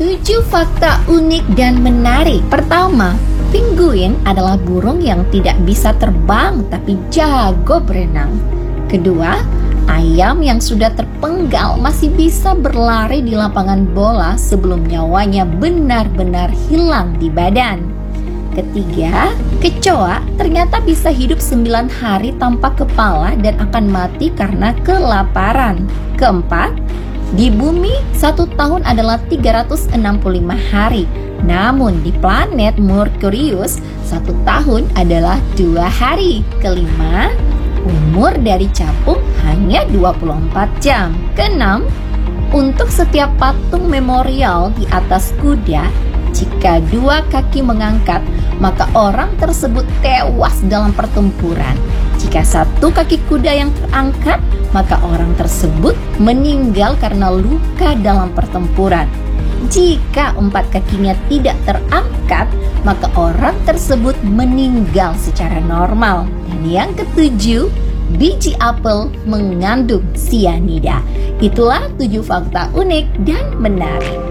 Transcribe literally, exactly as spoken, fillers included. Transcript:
Tujuh fakta unik dan menarik. Pertama, penguin adalah burung yang tidak bisa terbang tapi jago berenang. Kedua, ayam yang sudah terpenggal masih bisa berlari di lapangan bola sebelum nyawanya benar-benar hilang di badan. Ketiga, kecoa ternyata bisa hidup sembilan hari tanpa kepala dan akan mati karena kelaparan. Keempat, di bumi satu tahun adalah tiga ratus enam puluh lima hari. Namun di planet Merkurius satu tahun adalah dua hari. Kelima, umur dari capung hanya dua puluh empat jam. Keenam, untuk setiap patung memorial di atas kuda, jika dua kaki mengangkat, maka orang tersebut tewas dalam pertempuran. Jika satu kaki kuda yang terangkat, maka orang tersebut meninggal karena luka dalam pertempuran. Jika empat kakinya tidak terangkat, maka orang tersebut meninggal secara normal. Dan yang ketujuh, biji apel mengandung sianida. Itulah tujuh fakta unik dan menarik.